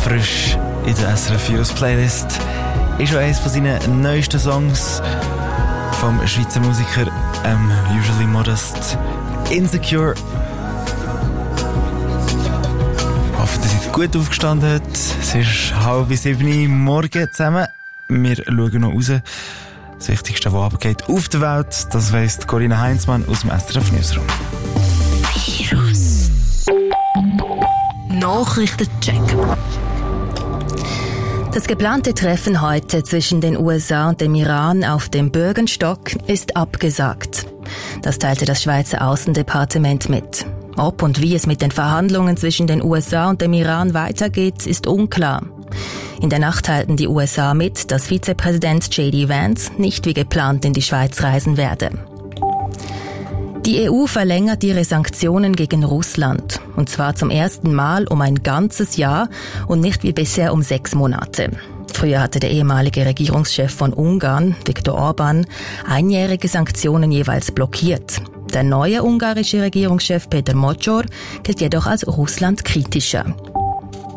frisch in der SRF Heroes Playlist. Ist schon eines von seinen neuesten Songs vom Schweizer Musiker Usually Modest, Insecure. Ich hoffe, ihr seid gut aufgestanden heute. Es ist 6:30 morgen zusammen. Wir schauen noch raus. Das Wichtigste, was abgeht auf der Welt, das weiss Corinna Heinzmann aus dem SRF Newsroom. Virus. Nachrichtencheck. Das geplante Treffen heute zwischen den USA und dem Iran auf dem Bürgenstock ist abgesagt. Das teilte das Schweizer Außendepartement mit. Ob und wie es mit den Verhandlungen zwischen den USA und dem Iran weitergeht, ist unklar. In der Nacht teilten die USA mit, dass Vizepräsident J.D. Vance nicht wie geplant in die Schweiz reisen werde. Die EU verlängert ihre Sanktionen gegen Russland. Und zwar zum ersten Mal um ein ganzes Jahr und nicht wie bisher um 6 Monate. Früher hatte der ehemalige Regierungschef von Ungarn, Viktor Orbán, einjährige Sanktionen jeweils blockiert. Der neue ungarische Regierungschef Peter Mocor gilt jedoch als russlandkritischer.